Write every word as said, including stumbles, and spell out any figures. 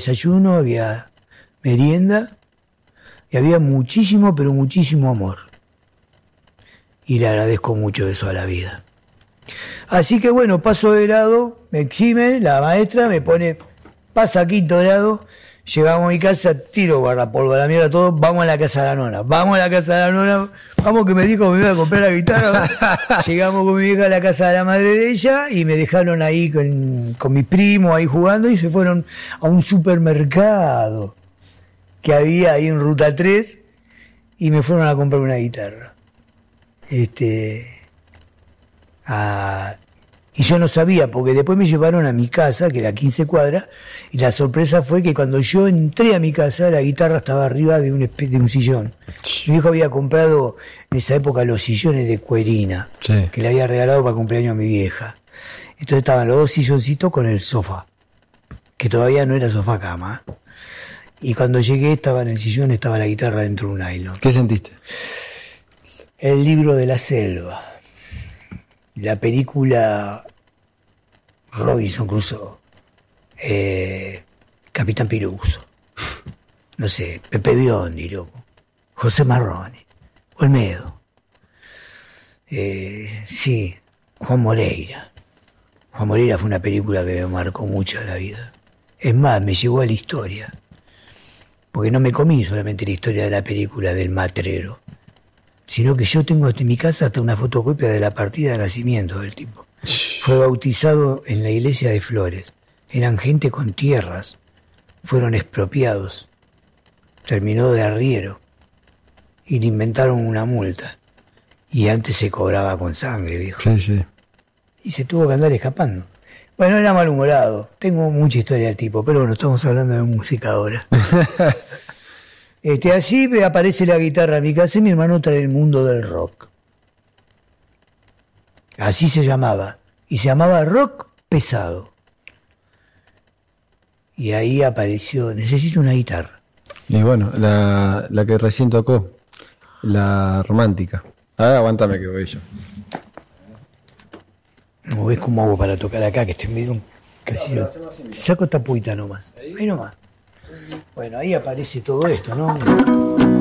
desayuno, había merienda y había muchísimo, pero muchísimo amor. Y le agradezco mucho eso a la vida. Así que bueno, paso de grado, me exime, la maestra me pone, pasa a quinto grado, llegamos a mi casa, tiro guardapolvo a la mierda todo, vamos a la casa de la nona, vamos a la casa de la nona, vamos que me dijo que me iba a comprar la guitarra. Llegamos con mi vieja a la casa de la madre de ella y me dejaron ahí con, con mis primos ahí jugando y se fueron a un supermercado que había ahí en Ruta tres y me fueron a comprar una guitarra. Este, a, y yo no sabía, porque después me llevaron a mi casa, que era quince cuadras, y la sorpresa fue que cuando yo entré a mi casa, la guitarra estaba arriba de un, de un sillón. Mi hijo había comprado en esa época los sillones de cuerina, sí, que le había regalado para el cumpleaños a mi vieja. Entonces estaban los dos silloncitos con el sofá, que todavía no era sofá cama. Y cuando llegué, estaba en el sillón, estaba la guitarra dentro de un nylon. ¿Qué sentiste? El libro de la selva. La película Robinson Crusoe, eh, Capitán Piruso, no sé, Pepe Biondi, loco, José Marrone, Olmedo, eh, sí, Juan Moreira. Juan Moreira fue una película que me marcó mucho en la vida. Es más, me llegó a la historia, porque no me comí solamente la historia de la película del matrero, sino que yo tengo en mi casa hasta una fotocopia de la partida de nacimiento del tipo. Fue bautizado en la iglesia de Flores. Eran gente con tierras. Fueron expropiados. Terminó de arriero. Y le inventaron una multa. Y antes se cobraba con sangre, viejo. Sí, sí. Y se tuvo que andar escapando. Bueno, era malhumorado. Tengo mucha historia del tipo, pero bueno, estamos hablando de música ahora. Este, allí aparece la guitarra en mi casa y mi hermano trae el mundo del rock. Así se llamaba. Y se llamaba rock pesado. Y ahí apareció, necesito una guitarra. Y bueno, la, la que recién tocó, la romántica. A ver, aguántame que voy yo. ¿No ves cómo hago para tocar acá? Que estoy medio casi. No, te saco esta puita nomás. Ahí nomás. Bueno, ahí aparece todo esto, ¿no?